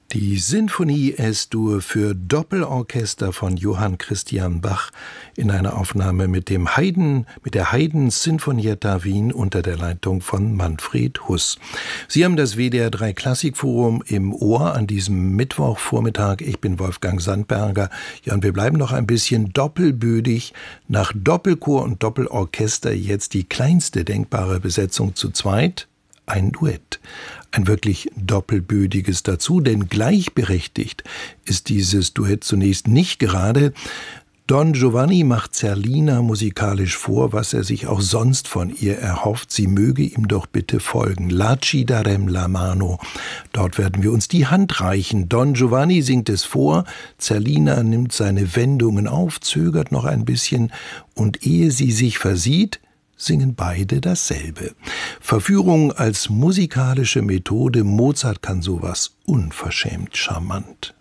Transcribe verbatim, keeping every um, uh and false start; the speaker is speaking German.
Die Sinfonie Es-Dur für Doppelorchester von Johann Christian Bach in einer Aufnahme mit dem Haydn, mit der Haydn Sinfonietta Wien unter der Leitung von Manfred Huss. Sie haben das W D R drei Klassikforum im Ohr an diesem Mittwochvormittag. Ich bin Wolfgang Sandberger. Ja, und wir bleiben noch ein bisschen doppelbödig. Nach Doppelchor und Doppelorchester jetzt die kleinste denkbare Besetzung zu zweit. Ein Duett. Ein wirklich doppelbödiges dazu, denn gleichberechtigt ist dieses Duett zunächst nicht gerade. Don Giovanni macht Zerlina musikalisch vor, was er sich auch sonst von ihr erhofft. Sie möge ihm doch bitte folgen. La ci darem la mano. Dort werden wir uns die Hand reichen. Don Giovanni singt es vor. Zerlina nimmt seine Wendungen auf, zögert noch ein bisschen und ehe sie sich versieht, singen beide dasselbe. Verführung als musikalische Methode. Mozart kann sowas unverschämt charmant.